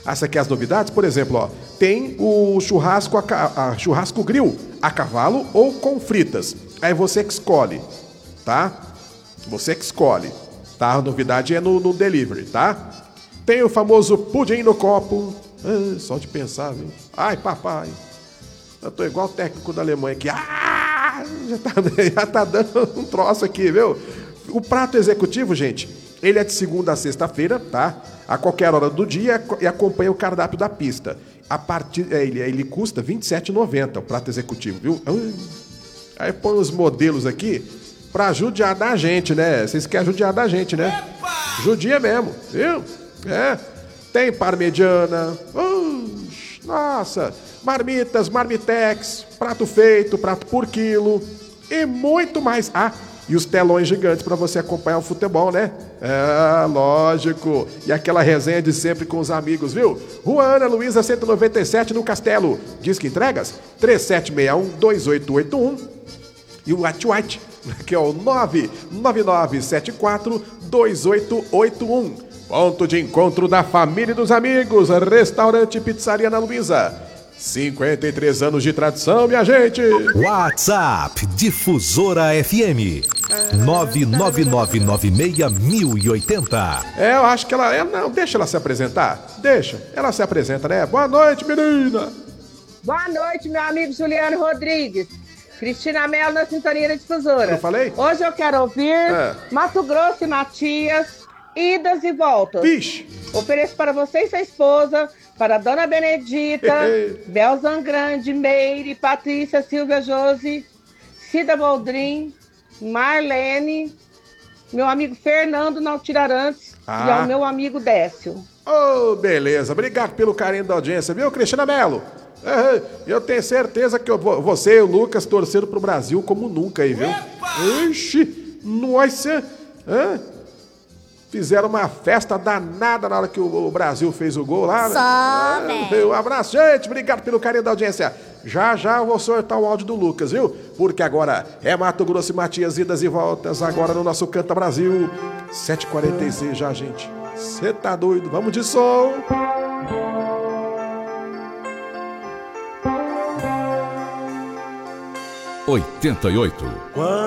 Essa aqui é as novidades, por exemplo, ó, tem o churrasco, churrasco grill a cavalo ou com fritas. Aí você que escolhe, tá? Você que escolhe, tá? A novidade é no delivery, tá? Tem o famoso pudim no copo. Ah, só de pensar, viu? Ai, papai. Eu tô igual o técnico da Alemanha aqui. Já tá dando um troço aqui, viu? O prato executivo, gente, ele é de segunda a sexta-feira, tá? A qualquer hora do dia e acompanha o cardápio da pista. Ele custa R$ 27,90, o prato executivo, viu? Aí põe os modelos aqui pra judiar da gente, né? Vocês querem judiar da gente, né? Judia mesmo, viu? É. Tem parmegiana. Nossa. Marmitas, marmitex, prato feito, prato por quilo e muito mais. E os telões gigantes para você acompanhar o futebol, né? Lógico. E aquela resenha de sempre com os amigos, viu? Rua Ana Luísa 197 no Castelo. Disque entregas 3761-2881. E o WhatsApp, que é o 99974-2881. Ponto de encontro da família e dos amigos. Restaurante Pizzaria Ana Luísa. 53 anos de tradição, minha gente. WhatsApp Difusora FM 999961080. Eu acho que ela... Não, deixa ela se apresentar. Deixa. Ela se apresenta, né? Boa noite, menina. Boa noite, meu amigo Juliano Rodrigues. Cristina Mello na Sintonia da Difusora. Eu falei? Hoje eu quero ouvir Mato Grosso e Matias, Idas e Voltas. Vixe. Ofereço para você e sua esposa, para a Dona Benedita, Belzan Grande, Meire, Patrícia, Silvia Josi, Cida Boldrin, Marlene, meu amigo Fernando Nautirarantes e ao meu amigo Décio. Beleza. Obrigado pelo carinho da audiência, viu, Cristina Mello? Eu tenho certeza que você e o Lucas torceram pro Brasil como nunca aí, viu? Ixi, nossa. Fizeram uma festa danada na hora que o Brasil fez o gol lá. Um abraço, gente. Obrigado pelo carinho da audiência. Já eu vou sortar o áudio do Lucas, viu? Porque agora é Mato Grosso e Matias, idas e voltas. Agora no nosso Canta Brasil. 7h46 já, gente. Você tá doido? Vamos de som. 88.